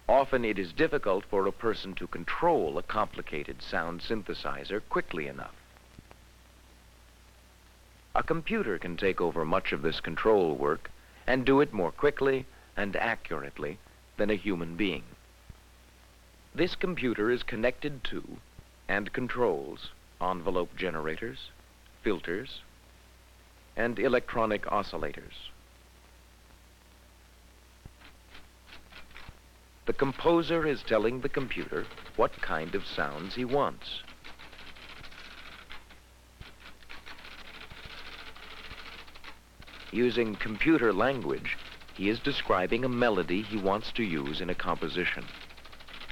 Often it is difficult for a person to control a complicated sound synthesizer quickly enough. A computer can take over much of this control work and do it more quickly and accurately than a human being. This computer is connected to and controls envelope generators, filters, and electronic oscillators. The composer is telling the computer what kind of sounds he wants. Using computer language, he is describing a melody he wants to use in a composition.